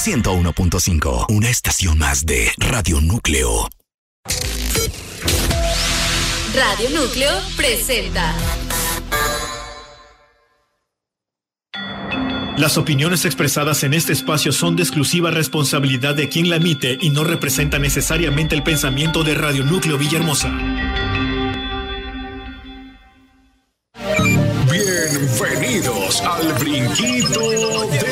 101.5, una estación más de Radio Núcleo. Radio Núcleo presenta. Las opiniones expresadas en este espacio son de exclusiva responsabilidad de quien la emite y no representan necesariamente el pensamiento de Radio Núcleo Villahermosa. Bienvenidos al Brinquito de